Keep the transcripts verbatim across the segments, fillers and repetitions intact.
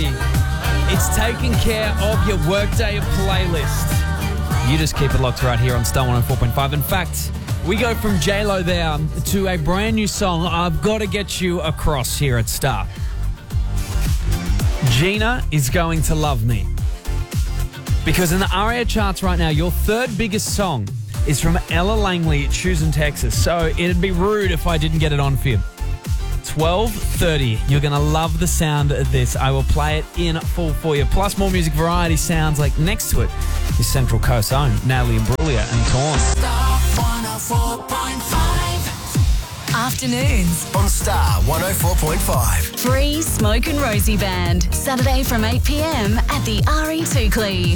quality. It's taking care of your workday playlist. You just keep it locked right here on Star one oh four point five. In fact, we go from J-Lo there to a brand new song I've got to get you across here at Star. Gina is going to love me. Because in the A R I A charts right now, your third biggest song is from Ella Langley, Choosing Texas. So it'd be rude if I didn't get it on for you. twelve thirty. You're going to love the sound of this. I will play it in full for you. Plus more music variety sounds like next to it is Central Coast's own Natalie Imbruglia and Torn. Star one oh four point five. Afternoons on Star one oh four point five. Free Smoke and Rosie Band. Saturday from eight p.m. at the R E Toukley.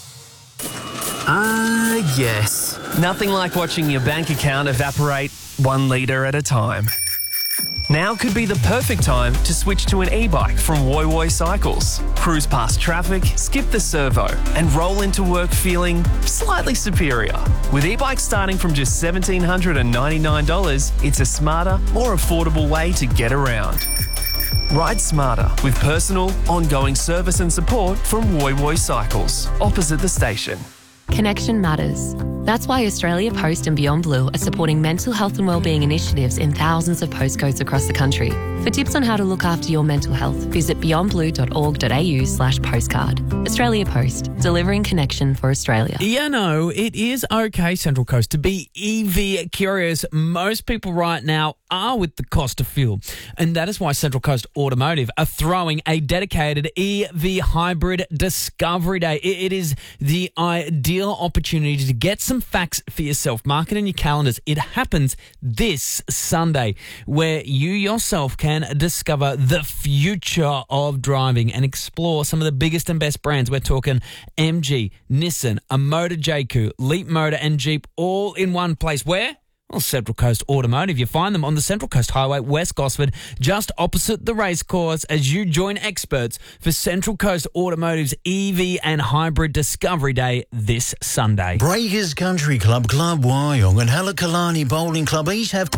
Ah, uh, yes. Nothing like watching your bank account evaporate one litre at a time. Now could be the perfect time to switch to an e-bike from Woy Woy Cycles. Cruise past traffic, skip the servo, and roll into work feeling slightly superior. With e-bikes starting from just one thousand seven hundred ninety-nine dollars, it's a smarter, more affordable way to get around. Ride smarter with personal, ongoing service and support from Woy Woy Cycles, opposite the station. Connection matters. That's why Australia Post and Beyond Blue are supporting mental health and wellbeing initiatives in thousands of postcodes across the country. For tips on how to look after your mental health, visit beyondblue.org.au slash postcard. Australia Post, delivering connection for Australia. Yeah, no, it is okay, Central Coast, to be E V curious. Most people right now are with the cost of fuel. And that is why Central Coast Automotive are throwing a dedicated E V hybrid discovery day. It is the ideal opportunity to get some facts for yourself. Mark it in your calendars. It happens this Sunday, where you yourself can discover the future of driving and explore some of the biggest and best brands. We're talking M G, Nissan, Amoda J Q, Leap Motor and Jeep, all in one place. Where? Well, Central Coast Automotive. You find them on the Central Coast Highway, West Gosford, just opposite the racecourse, as you join experts for Central Coast Automotive's E V and Hybrid Discovery Day this Sunday. Breakers Country Club, Club Wyong and Halakalani Bowling Club each have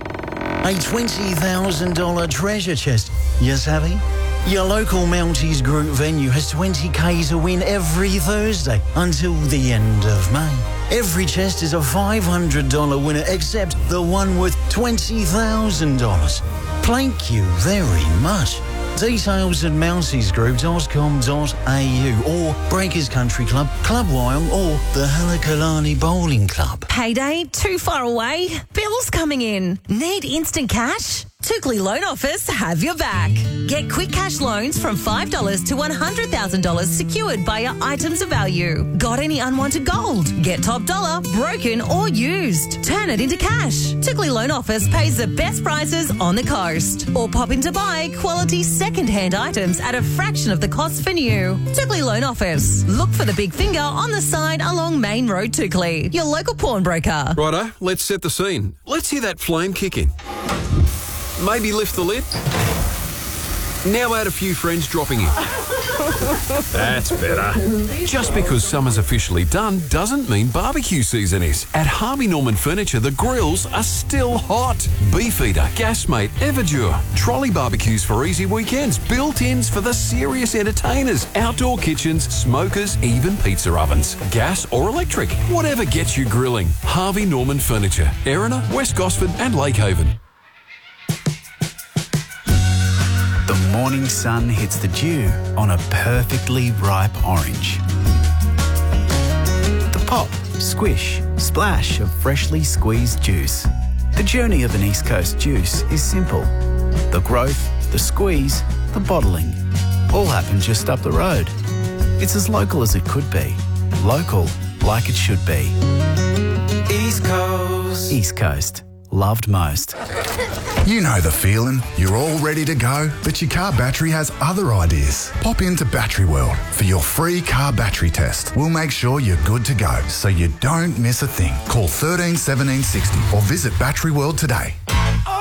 a twenty thousand dollars treasure chest. You savvy? Your local Mounties Group venue has twenty K to win every Thursday until the end of May. Every chest is a five hundred dollars winner except the one worth twenty thousand dollars. Thank you very much. Details at mounties group dot com dot a u or Breakers Country Club, Club Wyong or the Halakalani Bowling Club. Payday too far away? Bills coming in? Need instant cash? Toukley Loan Office have your back. Get quick cash loans from five dollars to one hundred thousand dollars secured by your items of value. Got any unwanted gold? Get top dollar, broken or used. Turn it into cash. Toukley Loan Office pays the best prices on the coast. Or pop in to buy quality second-hand items at a fraction of the cost for new. Toukley Loan Office. Look for the big finger on the sign along Main Road, Toukley. Your local pawnbroker. Righto, let's set the scene. Let's hear that flame kick in. Maybe lift the lid. Now add a few friends dropping in. That's better. Just because summer's officially done doesn't mean barbecue season is. At Harvey Norman Furniture, the grills are still hot. Beefeater, Gasmate, Everdure. Trolley barbecues for easy weekends. Built-ins for the serious entertainers. Outdoor kitchens, smokers, even pizza ovens. Gas or electric. Whatever gets you grilling. Harvey Norman Furniture. Erina, West Gosford and Lakehaven. The morning sun hits the dew on a perfectly ripe orange. The pop, squish, splash of freshly squeezed juice. The journey of an East Coast juice is simple. The growth, the squeeze, the bottling, all happen just up the road. It's as local as it could be. Local like it should be. East Coast. East Coast. Loved most. You know the feeling. You're all ready to go, but your car battery has other ideas. Pop into Battery World for your free car battery test. We'll make sure you're good to go so you don't miss a thing. Call thirteen seventeen sixty or visit Battery World today.